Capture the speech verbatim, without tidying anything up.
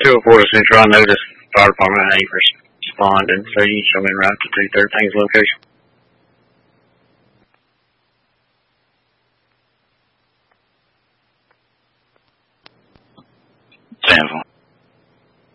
two oh four to Central, I noticed fire department ain't responding, so you can show me right to two thirteen's location.